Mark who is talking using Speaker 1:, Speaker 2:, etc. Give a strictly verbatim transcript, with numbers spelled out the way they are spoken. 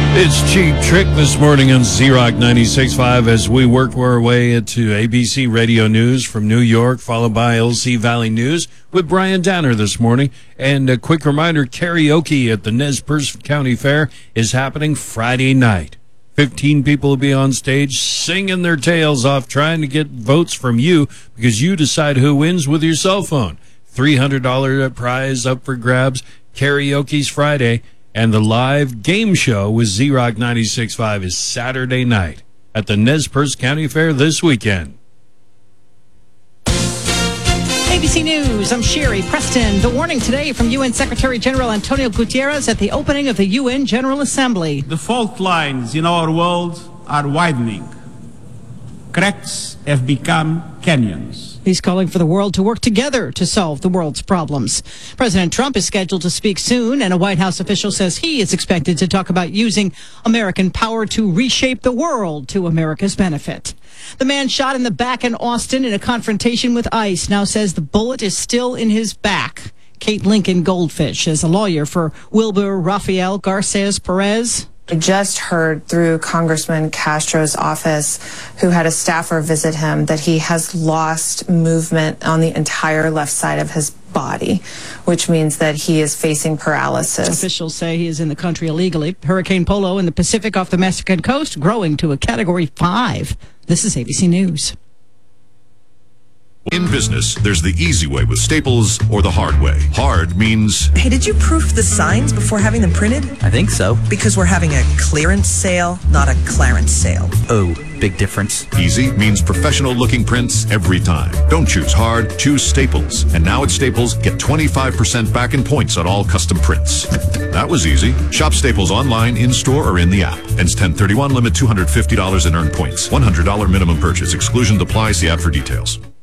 Speaker 1: It's Cheap Trick this morning on Z-Rock ninety-six point five as we work our way into A B C Radio News from New York, followed by L C Valley News with Brian Danner this morning. And a quick reminder, karaoke at the Nez Perce County Fair is happening Friday night. fifteen people will be on stage singing their tails off, trying to get votes from you because you decide who wins with your cell phone. three hundred dollars prize up for grabs. Karaoke's Friday. And the live game show with Z-Rock ninety-six point five is Saturday night at the Nez Perce County Fair this weekend.
Speaker 2: A B C News, I'm Sherry Preston. The warning today from U N Secretary General Antonio Guterres at the opening of the U N General Assembly.
Speaker 3: The fault lines in our world are widening. Cracks have become canyons.
Speaker 2: He's calling for the world to work together to solve the world's problems. President Trump is scheduled to speak soon, and a White House official says he is expected to talk about using American power to reshape the world to America's benefit. The man shot in the back in Austin in a confrontation with ICE now says the bullet is still in his back. Kate Lincoln Goldfish is a lawyer for Wilbur Rafael Garces Perez.
Speaker 4: I just heard through Congressman Castro's office, who had a staffer visit him, that he has lost movement on the entire left side of his body, which means that he is facing paralysis.
Speaker 2: Officials say he is in the country illegally. Hurricane Polo in the Pacific off the Mexican coast growing to a Category five. This is A B C News.
Speaker 5: In business, there's the easy way with Staples or the hard way. Hard means...
Speaker 6: Hey, did you proof the signs before having them printed?
Speaker 7: I think so.
Speaker 6: Because we're having a clearance sale, not a clarence sale.
Speaker 7: Oh, big difference.
Speaker 5: Easy means professional-looking prints every time. Don't choose hard, choose Staples. And now at Staples, get twenty-five percent back in points on all custom prints. That was easy. Shop Staples online, in-store, or in the app. Ends ten thirty-one, limit two hundred fifty dollars in earned points. one hundred dollars minimum purchase. Exclusion applies. See app for details.